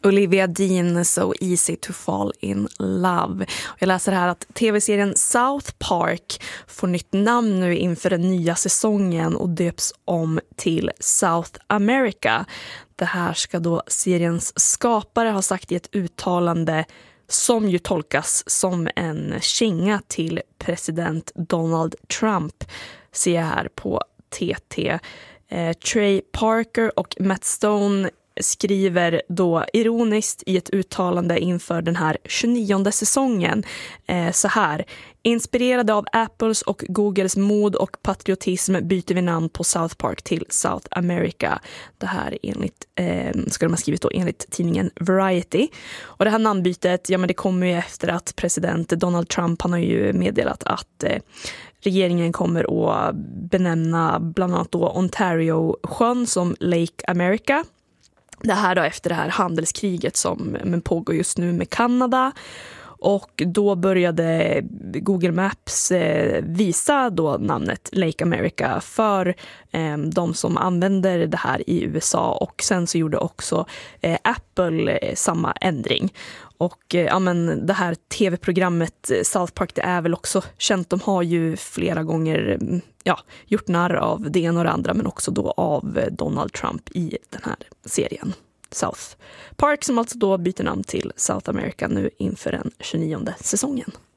Olivia Dean, So Easy to Fall in Love. Jag läser här att tv-serien South Park får nytt namn nu inför den nya säsongen och döps om till South America. Det här ska då seriens skapare ha sagt i ett uttalande som ju tolkas som en känga till president Donald Trump, ser jag här på TT. Trey Parker och Matt Stone skriver då ironiskt i ett uttalande inför den här 29:e säsongen så här: inspirerade av Apples och Googles mod och patriotism byter vi namn på South Park till South America. Det här enligt, ska de ha skrivit då enligt tidningen Variety. Och det här namnbytet, ja men det kommer ju efter att president Donald Trump, han har ju meddelat att regeringen kommer att benämna bland annat då Ontario-sjön som Lake America. Det här då efter det här handelskriget som pågår just nu med Kanada. Och då började Google Maps visa då namnet Lake America för de som använder det här i USA. Och sen så gjorde också Apple samma ändring. Och ja, men det här tv-programmet South Park, det är väl också känt. De har ju flera gånger gjort narr av det ena och det andra, men också då av Donald Trump i den här serien South Park, som alltså då byter namn till South America nu inför den 29:e säsongen.